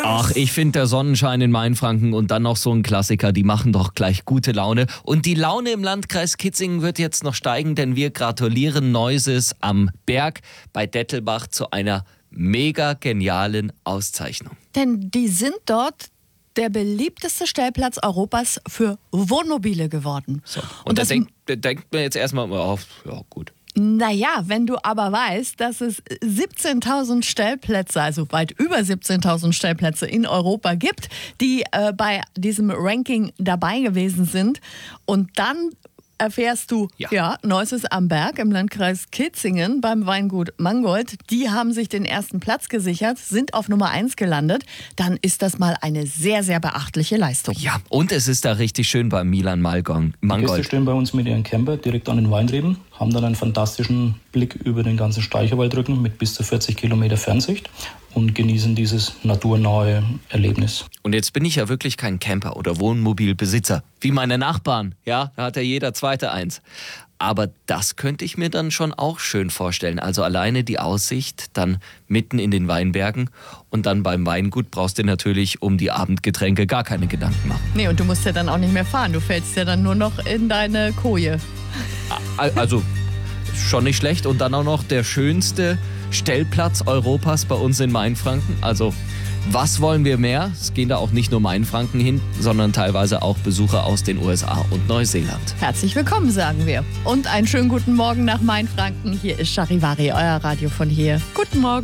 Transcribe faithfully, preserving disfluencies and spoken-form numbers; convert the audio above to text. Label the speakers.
Speaker 1: Ach, ich finde der Sonnenschein in Mainfranken und dann noch so ein Klassiker, die machen doch gleich gute Laune. Und die Laune im Landkreis Kitzingen wird jetzt noch steigen, denn wir gratulieren Neuses am Berg bei Dettelbach zu einer mega genialen Auszeichnung.
Speaker 2: Denn die sind dort der beliebteste Stellplatz Europas für Wohnmobile geworden.
Speaker 1: So. Und,
Speaker 2: Und
Speaker 1: da
Speaker 2: das
Speaker 1: denkt, da denkt man jetzt erstmal, oh, ja gut.
Speaker 2: Naja, wenn du aber weißt, dass es siebzehntausend Stellplätze, also weit über siebzehntausend Stellplätze in Europa gibt, die äh, bei diesem Ranking dabei gewesen sind, und dann erfährst du,
Speaker 1: ja,
Speaker 2: ja Neuses am Berg im Landkreis Kitzingen beim Weingut Mangold, die haben sich den ersten Platz gesichert, sind auf Nummer eins gelandet, dann ist das mal eine sehr, sehr beachtliche Leistung.
Speaker 1: Ja, und es ist da richtig schön beim Milan Malgong, Mangold.
Speaker 3: Die Gäste stehen bei uns mit ihren Camper direkt an den Weinreben, haben dann einen fantastischen Blick über den ganzen Steicherwaldrücken mit bis zu vierzig Kilometer Fernsicht und genießen dieses naturnahe Erlebnis.
Speaker 1: Und jetzt bin ich ja wirklich kein Camper oder Wohnmobilbesitzer, wie meine Nachbarn. Ja, da hat ja jeder Zweite eins. Aber das könnte ich mir dann schon auch schön vorstellen. Also alleine die Aussicht dann mitten in den Weinbergen, und dann beim Weingut brauchst du natürlich um die Abendgetränke gar keine Gedanken machen.
Speaker 2: Nee, und du musst ja dann auch nicht mehr fahren, du fällst ja dann nur noch in deine Koje.
Speaker 1: Also schon nicht schlecht, und dann auch noch der schönste Stellplatz Europas bei uns in Mainfranken. Also was wollen wir mehr? Es gehen da auch nicht nur Mainfranken hin, sondern teilweise auch Besucher aus den U S A und Neuseeland.
Speaker 2: Herzlich willkommen, sagen wir. Und einen schönen guten Morgen nach Mainfranken. Hier ist Charivari, euer Radio von hier. Guten Morgen.